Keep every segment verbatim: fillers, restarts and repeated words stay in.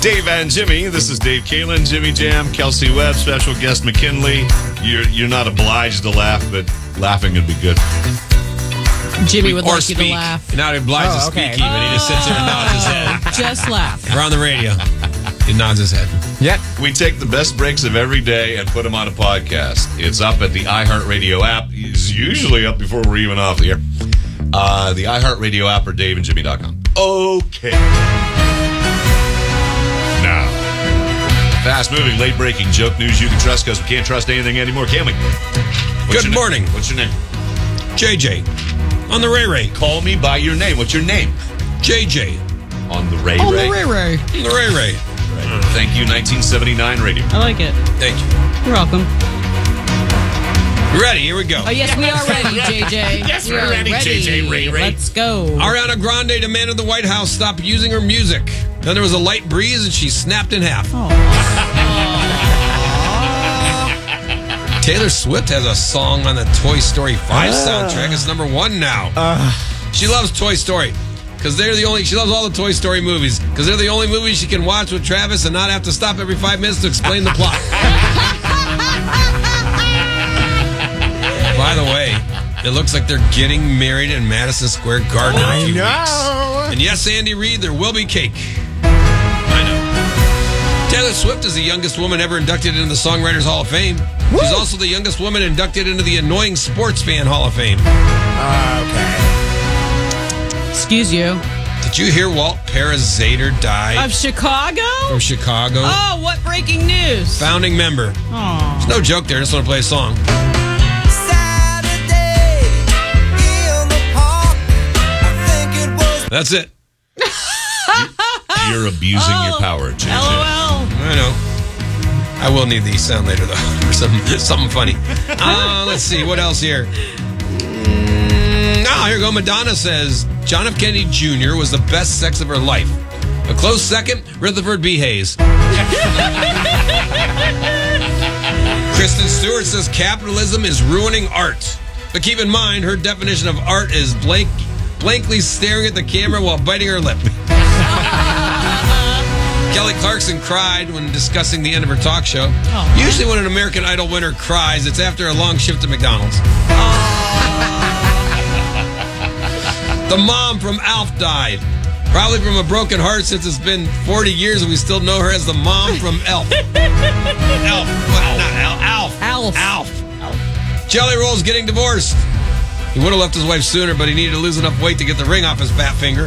Dave and Jimmy. This is Dave Kalin, Jimmy Jam, Kelsey Webb, special guest McKinley. You're you're not obliged to laugh, but laughing would be good. Jimmy would or like speak. you to laugh. You're not obliged Oh, to okay. speak even. He just sits there and nods his head. Just laugh. We're on the radio. He nods his head. Yep. We take the best breaks of every day and put them on a podcast. It's up at the iHeartRadio app. It's usually up before we're even off the air. Uh, the iHeartRadio app or dave and jimmy dot com. Okay. Now, fast-moving, late-breaking joke news you can trust because we can't trust anything anymore, can we? What's Good your morning. Name? What's your name? J J. On the Ray Ray. Call me by your name. What's your name? J J. On the Ray Oh, Ray. the Ray Ray. On the Ray Ray. Thank you, nineteen seventy-nine radio. I like it. Thank you. You're welcome. You ready? Here we go. Oh, yes, we are ready, J J. Yes, We we're are ready, J J Ray Ray. Let's go. Ariana Grande demanded the White House stop using her music. Then there was a light breeze and she snapped in half. Taylor Swift has a song on the Toy Story five soundtrack. It's number one now. She loves Toy Story because they're the only. She loves all the Toy Story movies because they're the only movies she can watch with Travis and not have to stop every five minutes to explain the plot. By the way, it looks like they're getting married in Madison Square Garden in a I few know. weeks. And yes, Andy Reid, there will be cake. I know. Taylor Swift is the youngest woman ever inducted into the Songwriters Hall of Fame. Woo! She's also the youngest woman inducted into the Annoying Sports Fan Hall of Fame. Okay. Excuse you. Did you hear Walt Parazader died Of Chicago? from Chicago? Oh, what breaking news. Founding member. Oh. There's no joke there. I just want to play a song. Saturday in the park. I think it was. That's it. You're abusing your power, J J. LOL. I know. I will need the sound later, though, for some, something funny. Uh, let's see. What else here? Mm, oh, here we go. Madonna says John F. Kennedy Junior was the best sex of her life. A close second, Rutherford B. Hayes. Kristen Stewart says capitalism is ruining art. But keep in mind, her definition of art is blank, blankly staring at the camera while biting her lip. Kelly Clarkson cried when discussing the end of her talk show. Oh. Usually when an American Idol winner cries, it's after a long shift at McDonald's. The mom from Alf died. Probably from a broken heart since it's been forty years and we still know her as the mom from Elf. Elf. What? Not Elf. Alf. Alf. Alf. Jelly Roll's getting divorced. He would have left his wife sooner, but he needed to lose enough weight to get the ring off his fat finger.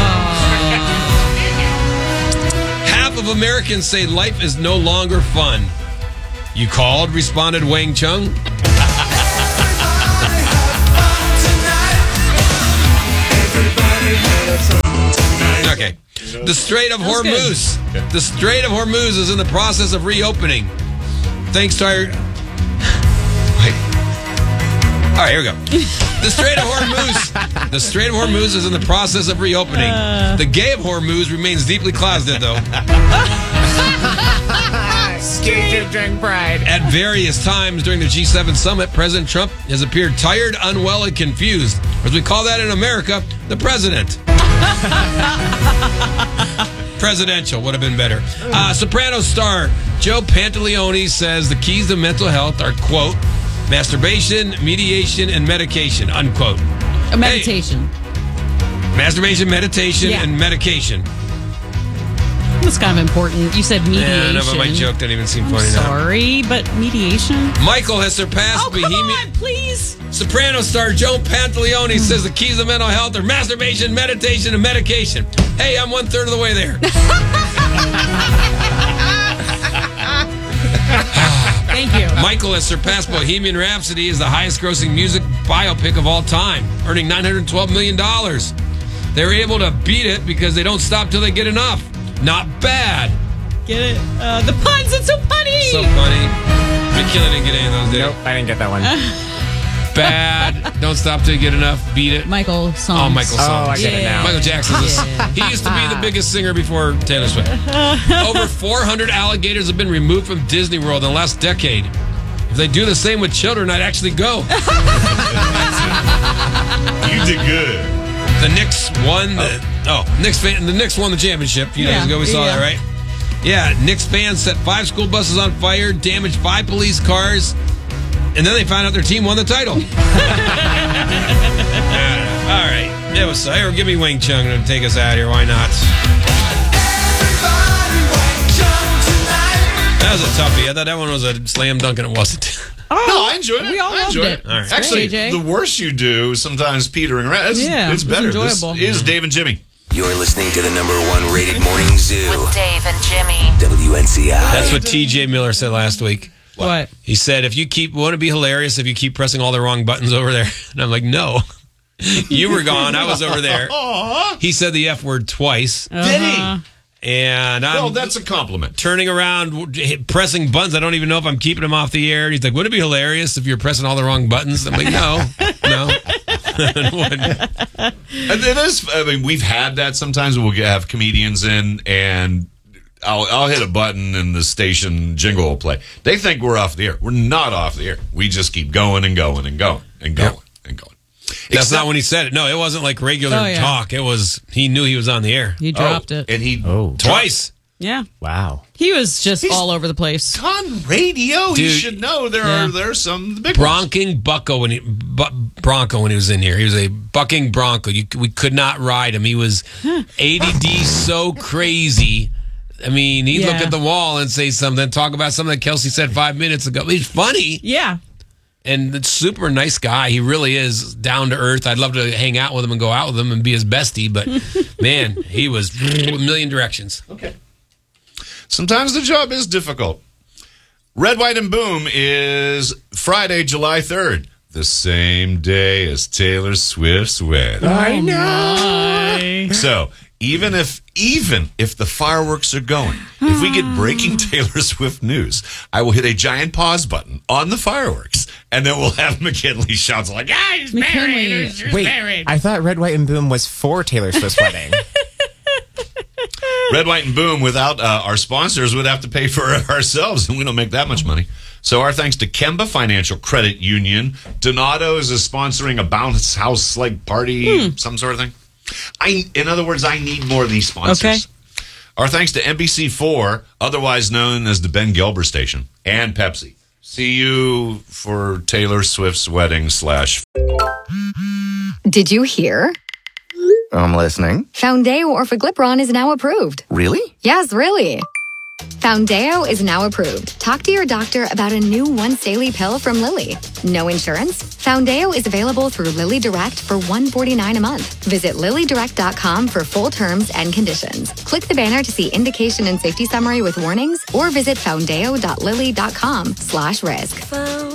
Half of Americans say life is no longer fun. You called, responded Wang Chung. Okay. The Strait of That's Hormuz. The Strait of Hormuz is in the process of reopening. Thanks to our... Wait. All right, here we go. The Strait of Hormuz. The Strait of Hormuz is in the process of reopening. Uh. The Gay of Hormuz remains deeply closeted, though. Skate drink pride. At various times during the G seven summit, President Trump has appeared tired, unwell, and confused. Or as we call that in America, the president. Presidential would have been better. Uh, Soprano star Joe Pantaleone says the keys to mental health are, quote, masturbation, mediation, and medication, unquote. A meditation. Hey, masturbation, meditation, Yeah. and medication. That's kind of important. You said mediation. Yeah, I know, but my joke didn't even seem funny now. Sorry, but mediation? Michael has surpassed Oh, come Bohemian... on, please. Soprano star Joe Pantaleone says the keys to mental health are masturbation, meditation, and medication. Hey, I'm one third of the way there. Thank you. Michael has surpassed Bohemian Rhapsody as the highest grossing music biopic of all time, earning nine hundred twelve million dollars. They were able to beat it because they don't stop till they get enough. Not bad. Get it? Uh, the puns, it's so funny. So funny. McKinley didn't get any of those, did he? Nope, I didn't get that one. Bad. Don't stop till you get enough. Beat it. Michael songs. Oh, Michael Oh, songs. I get it now. Michael Jackson's. Yeah. He used to be the biggest singer before Taylor Swift. Over four hundred alligators have been removed from Disney World in the last decade. If they do the same with children, I'd actually go. You did good. The Knicks won the oh, Knicks fan, the Knicks won the championship a few Yeah. days ago. We saw Yeah. that, right? Yeah, Knicks fans set five school buses on fire, damaged five police cars, and then they found out their team won the title. All right. It was, here, give me Wing Chun to take us out here. Why not? That was a toughie. I thought that one was a slam dunk, and it wasn't. Oh, No, I enjoyed it. We all I loved enjoyed it. it. All right. Actually, J J. the worse you do, sometimes petering around, it's, Yeah, it's it was better. This enjoyable. is Dave and Jimmy. You're listening to the number one rated morning zoo. With Dave and Jimmy. W N C I. That's what T J Miller said last week. What? He said, if you keep, won't it be hilarious if you keep pressing all the wrong buttons over there? And I'm like, no. You were gone. I was over there. He said the F word twice. Did he? Uh-huh. And I'm Well, that's a compliment. turning around, hit- pressing buttons. I don't even know if I'm keeping him off the air. He's like, wouldn't it be hilarious if you're pressing all the wrong buttons? I'm like, no, no. It wouldn't. And it is. I mean, we've had that sometimes. We'll get, have comedians in, and I'll I'll hit a button, and the station jingle will play. They think we're off the air. We're not off the air. We just keep going and going and going and going and going. That's Except- not when he said it. No, it wasn't like regular Oh, yeah. talk. It was, he knew he was on the air. He dropped Oh, it. and he Oh. Twice. Yeah. Wow. He was just He's- all over the place. on radio. You Dude. should know there Yeah. are there's some big ones. Bronking Bucko when he bu- Bronco when he was in here. He was a bucking Bronco. You, we could not ride him. He was A D D so crazy. I mean, he'd look Yeah. at the wall and say something, talk about something that Kelsey said five minutes ago. He's funny Yeah. and a super nice guy. He really is down to earth. I'd love to hang out with him and go out with him and be his bestie, but man, he was a million directions. Okay. Sometimes the job is difficult. Red, White, and Boom is Friday, July third, the same day as Taylor Swift's wedding. I know. Hi. So even if even if the fireworks are going, if we get breaking Taylor Swift news, I will hit a giant pause button on the fireworks, and then we'll have McKinley shouts like, "Ah, he's McKinley. married! He's Wait, married!" I thought Red, White, and Boom was for Taylor Swift's wedding. Red, White, and Boom, without uh, our sponsors, would have to pay for it ourselves, and we don't make that much money. So our thanks to Kemba Financial Credit Union. Donato's is sponsoring a bounce house like party, some sort of thing. I, in other words, I need more of these sponsors. Okay. Our thanks to N B C four, otherwise known as the Ben Gilbert Station, and Pepsi. See you for Taylor Swift's wedding slash. Did you hear? I'm listening. Foundeo Orforglipron is now approved. Really? Yes, really. Foundeo is now approved. Talk to your doctor about a new once daily pill from Lilly. No insurance? Foundeo is available through Lilly Direct for one hundred forty-nine dollars a month. Visit lilly direct dot com for full terms and conditions. Click the banner to see indication and safety summary with warnings, or visit foundeo dot lilly dot com slash risk.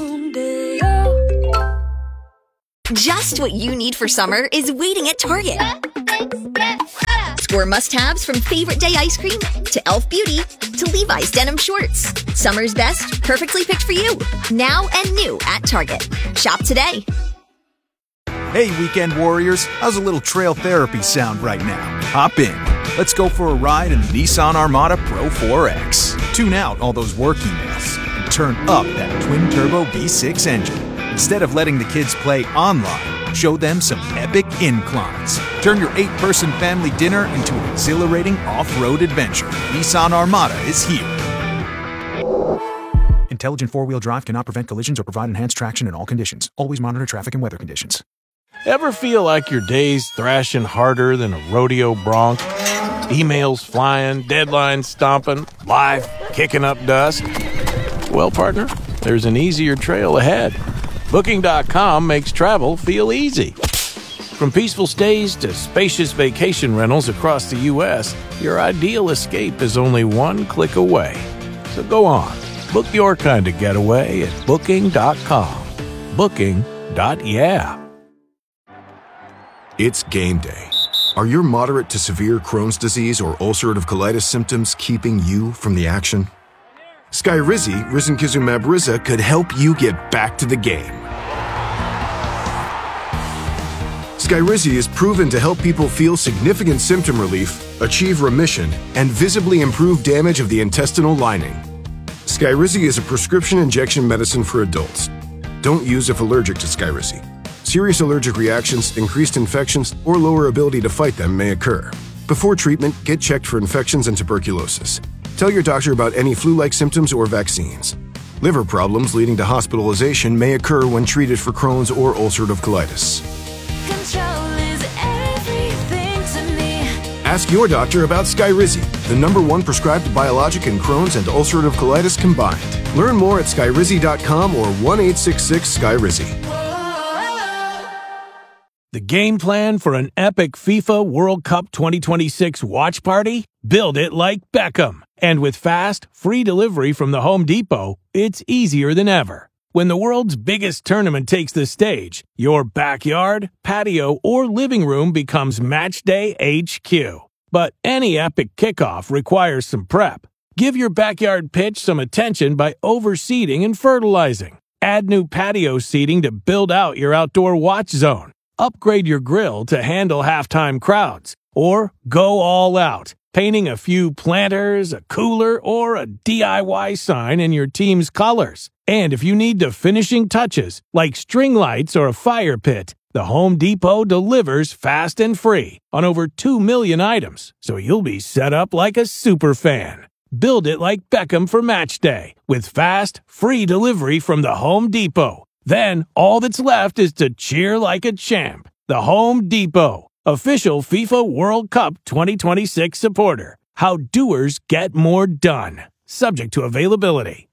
Just what you need for summer is waiting at Target. Score must-haves from favorite day ice cream to Elf Beauty to Levi's denim shorts. Summer's best, perfectly picked for you. Now and new at Target. Shop today. Hey, weekend warriors, how's a little trail therapy sound right now? Hop in. Let's go for a ride in the Nissan Armada Pro four X. Tune out all those work emails and turn up that twin-turbo V six engine. Instead of letting the kids play online, show them some epic inclines. Turn your eight-person family dinner into an exhilarating off-road adventure. Nissan Armada is here. Intelligent four-wheel drive cannot prevent collisions or provide enhanced traction in all conditions. Always monitor traffic and weather conditions. Ever feel like your day's thrashing harder than a rodeo bronc? Emails flying, deadlines stomping, life kicking up dust? Well, partner, there's an easier trail ahead. Booking dot com makes travel feel easy. From peaceful stays to spacious vacation rentals across the U S, your ideal escape is only one click away. So go on, book your kind of getaway at Booking dot com. Booking. Yeah. It's game day. Are your moderate to severe Crohn's disease or ulcerative colitis symptoms keeping you from the action? Skyrizi, risankizumab Riza, could help you get back to the game. Skyrizi is proven to help people feel significant symptom relief, achieve remission, and visibly improve damage of the intestinal lining. Skyrizi is a prescription injection medicine for adults. Don't use if allergic to Skyrizi. Serious allergic reactions, increased infections, or lower ability to fight them may occur. Before treatment, get checked for infections and tuberculosis. Tell your doctor about any flu-like symptoms or vaccines. Liver problems leading to hospitalization may occur when treated for Crohn's or ulcerative colitis. Control is everything to me. Ask your doctor about Skyrizi, the number one prescribed biologic in Crohn's and ulcerative colitis combined. Learn more at skyrizi dot com or one eight six six Skyrizi. The game plan for an epic FIFA World Cup twenty twenty-six watch party? Build it like Beckham. And with fast, free delivery from the Home Depot, it's easier than ever. When the world's biggest tournament takes the stage, your backyard, patio, or living room becomes Matchday H Q. But any epic kickoff requires some prep. Give your backyard pitch some attention by overseeding and fertilizing. Add new patio seating to build out your outdoor watch zone. Upgrade your grill to handle halftime crowds. Or go all out, painting a few planters, a cooler, or a D I Y sign in your team's colors. And if you need the finishing touches, like string lights or a fire pit, the Home Depot delivers fast and free on over two million items, so you'll be set up like a super fan. Build it like Beckham for Match Day with fast, free delivery from the Home Depot. Then all that's left is to cheer like a champ. The Home Depot, official FIFA World Cup twenty twenty-six supporter. How doers get more done. Subject to availability.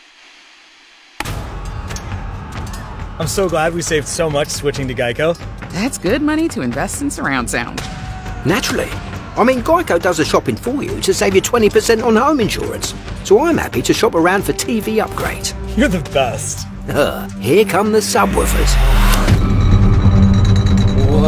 I'm so glad we saved so much switching to Geico. That's good money to invest in surround sound. Naturally. I mean, Geico does the shopping for you to save you twenty percent on home insurance. So I'm happy to shop around for T V upgrades. You're the best. Uh, here come the subwoofers. Wow.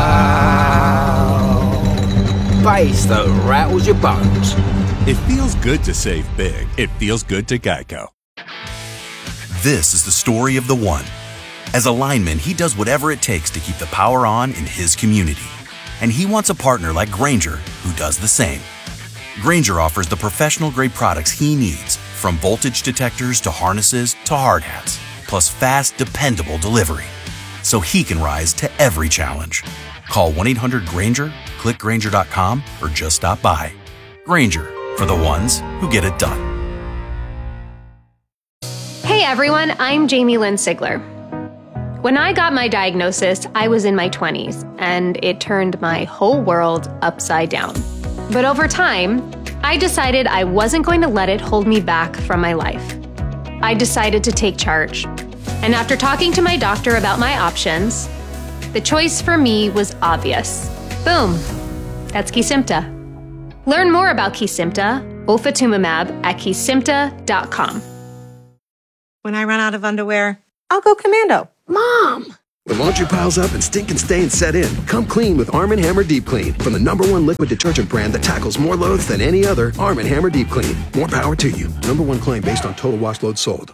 Bass that rattles your bones. It feels good to save big. It feels good to Geico. This is the story of the one. As a lineman, he does whatever it takes to keep the power on in his community. And he wants a partner like Grainger who does the same. Grainger offers the professional-grade products he needs, from voltage detectors to harnesses to hard hats, plus fast, dependable delivery, so he can rise to every challenge. Call one eight hundred Grainger, click Grainger dot com, or just stop by. Grainger, for the ones who get it done. Hey everyone, I'm Jamie Lynn Sigler. When I got my diagnosis, I was in my twenties, and it turned my whole world upside down. But over time, I decided I wasn't going to let it hold me back from my life. I decided to take charge. And after talking to my doctor about my options, the choice for me was obvious. Boom! That's Kesimpta. Learn more about Kesimpta, ofatumumab, at kesimpta dot com. When I run out of underwear, I'll go commando. Mom! When laundry piles up and stinking stains set in, come clean with Arm and Hammer Deep Clean. From the number one liquid detergent brand that tackles more loads than any other, Arm and Hammer Deep Clean. More power to you. Number one claim based on total wash load sold.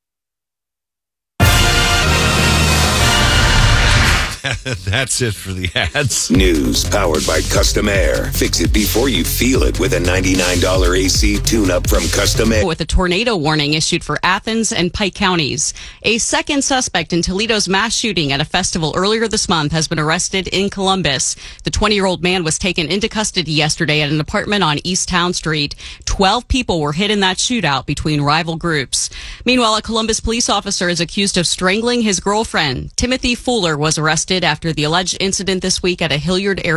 That's it for the ads. News powered by Custom Air. Fix it before you feel it with a ninety-nine dollars A C tune-up from Custom Air. With a tornado warning issued for Athens and Pike counties. A second suspect in Toledo's mass shooting at a festival earlier this month has been arrested in Columbus. The twenty-year-old man was taken into custody yesterday at an apartment on East Town Street. Twelve people were hit in that shootout between rival groups. Meanwhile, a Columbus police officer is accused of strangling his girlfriend. Timothy Fuller was arrested after the alleged incident this week at a Hilliard area